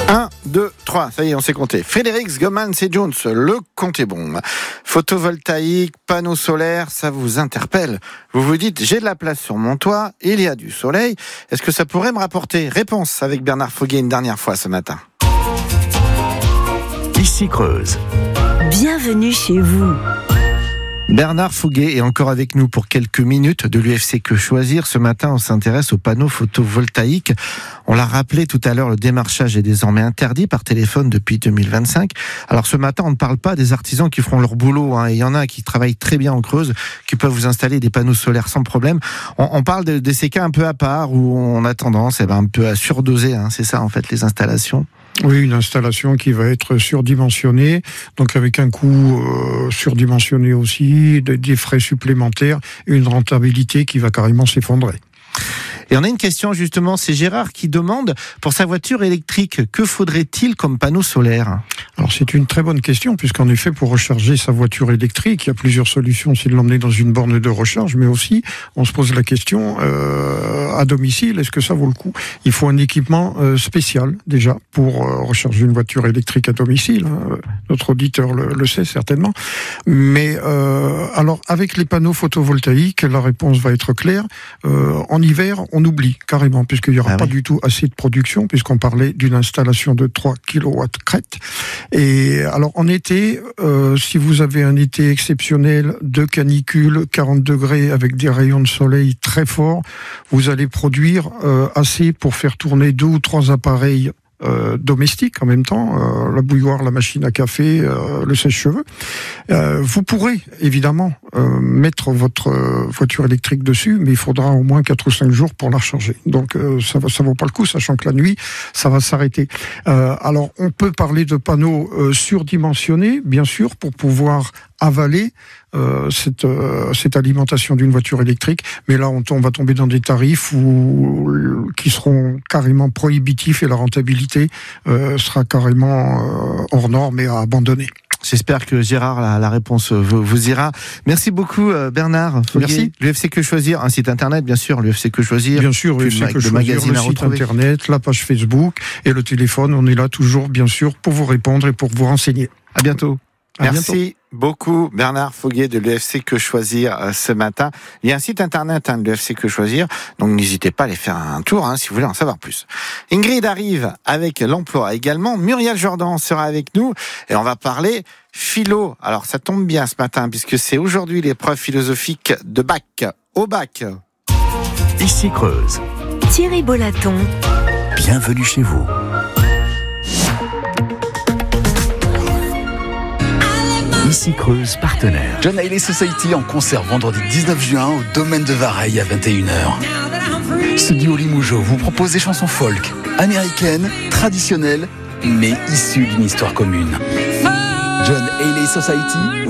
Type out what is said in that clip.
1, 2, 3, ça y est, on s'est compté. Fredericks, Gomans et Jones, le compte est bon. Photovoltaïque, panneaux solaires, ça vous interpelle. Vous vous dites, j'ai de la place sur mon toit, il y a du soleil. Est-ce que ça pourrait me rapporter? Réponse avec Bernard Foguet une dernière fois ce matin. Ici Creuse. Bienvenue chez vous. Bernard Foguet est encore avec nous pour quelques minutes de l'UFC Que Choisir. Ce matin, on s'intéresse aux panneaux photovoltaïques. On l'a rappelé tout à l'heure, le démarchage est désormais interdit par téléphone depuis 2025. Alors ce matin, on ne parle pas des artisans qui feront leur boulot. Il y en a qui travaillent très bien en Creuse, qui peuvent vous installer des panneaux solaires sans problème. On parle de ces cas un peu à part où on a tendance un peu à surdoser. C'est ça en fait les installations. Oui, une installation qui va être surdimensionnée, donc avec un coût surdimensionné aussi, des frais supplémentaires, et une rentabilité qui va carrément s'effondrer. Et on a une question justement, c'est Gérard qui demande, pour sa voiture électrique, que faudrait-il comme panneau solaire ? Alors c'est une très bonne question, puisqu'en effet pour recharger sa voiture électrique, il y a plusieurs solutions, c'est de l'emmener dans une borne de recharge, mais aussi on se pose la question à domicile, est-ce que ça vaut le coup ? Il faut un équipement spécial déjà pour recharger une voiture électrique à domicile, notre auditeur le sait certainement, mais alors avec les panneaux photovoltaïques, la réponse va être claire, en hiver on oublie carrément, puisqu'il n'y aura pas du tout assez de production, puisqu'on parlait d'une installation de 3 kW crête. Et alors en été, si vous avez un été exceptionnel de canicule, 40 degrés avec des rayons de soleil très forts, vous allez produire assez pour faire tourner 2 ou 3 appareils domestiques en même temps, la bouilloire, la machine à café, le sèche-cheveux. Vous pourrez évidemment mettre votre voiture électrique dessus, mais il faudra au moins 4 ou 5 jours pour la recharger. Donc ça vaut pas le coup, sachant que la nuit, ça va s'arrêter. Alors on peut parler de panneaux surdimensionnés, bien sûr, pour pouvoir avaler cette alimentation d'une voiture électrique, mais là on va tomber dans des tarifs qui seront carrément prohibitifs et la rentabilité sera carrément hors norme et à abandonner. J'espère que Gérard, la réponse vous ira. Merci beaucoup Bernard Foguet. Merci. L'UFC Que Choisir, un site internet bien sûr, l'UFC Que Choisir. Bien sûr, l'UFC Que Choisir, le site internet, la page Facebook et le téléphone. On est là toujours bien sûr pour vous répondre et pour vous renseigner. À bientôt. Merci bientôt. beaucoup Bernard Foguet de l'UFC Que Choisir ce matin. Il y a un site internet de l'UFC Que Choisir, donc n'hésitez pas à aller faire un tour si vous voulez en savoir plus. Ingrid arrive avec l'emploi également. Muriel Jordan sera avec nous et on va parler philo. Alors ça tombe bien ce matin puisque c'est aujourd'hui l'épreuve philosophique de bac. Au bac. Ici Creuse. Thierry Bollaton. Bienvenue chez vous. Ici Creuse, partenaire. John Haley Society en concert vendredi 19 juin au Domaine de Vareille à 21h. Ce duo Limougeot vous propose des chansons folk, américaines, traditionnelles, mais issues d'une histoire commune. John Haley Society